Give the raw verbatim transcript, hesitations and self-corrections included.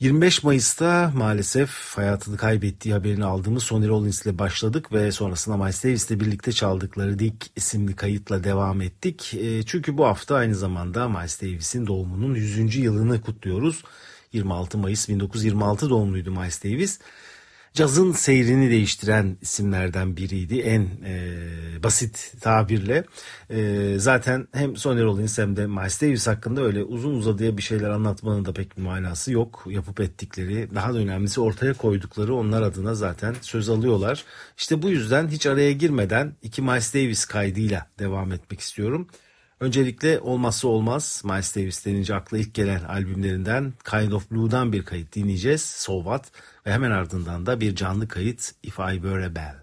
yirmi beş Mayıs'ta maalesef hayatını kaybettiği haberini aldığımız Sonny Rollins ile başladık ve sonrasında Miles Davis ile birlikte çaldıkları Dick isimli kayıtla devam ettik. E, çünkü bu hafta aynı zamanda Miles Davis'in doğumunun yüzüncü yılını kutluyoruz. yirmi altı Mayıs bin dokuz yüz yirmi altı doğumluydu Miles Davis. Cazın seyrini değiştiren isimlerden biriydi en e, basit tabirle. E, zaten hem Sonny Rollins hem de Miles Davis hakkında öyle uzun uzadıya bir şeyler anlatmanın da pek bir manası yok. Yapıp ettikleri, daha da önemlisi ortaya koydukları onlar adına zaten söz alıyorlar. İşte bu yüzden hiç araya girmeden iki Miles Davis kaydıyla devam etmek istiyorum. Öncelikle olmazsa olmaz Miles Davis denince akla ilk gelen albümlerinden Kind of Blue'dan bir kayıt dinleyeceğiz. So What? Ve hemen ardından da bir canlı kayıt If I Were a Bell.